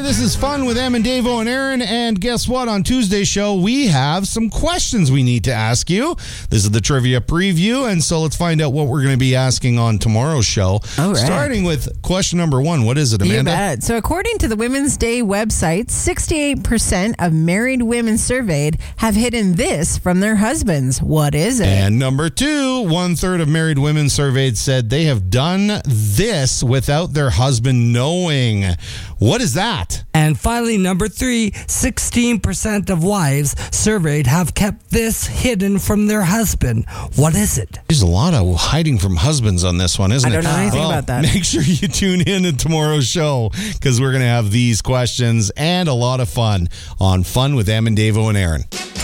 This is Fun with Em and Davo and Aaron. And guess what? On Tuesday's show, we have some questions we need to ask you. This is the trivia preview. And so let's find out what we're going to be asking on tomorrow's show. All right. Starting with question number 1. What is it, Amanda? You bet. So according to the Women's Day website, 68% of married women surveyed have hidden this from their husbands. What is it? And number 2, 1/3 of married women surveyed said they have done this without their husband knowing. What is that? And finally, number 3, 16% of wives surveyed have kept this hidden from their husband. What is it? There's a lot of hiding from husbands on this one, isn't it? I don't know anything about that. Make sure you tune in to tomorrow's show because we're going to have these questions and a lot of fun on Fun with Em and Davo and Aaron.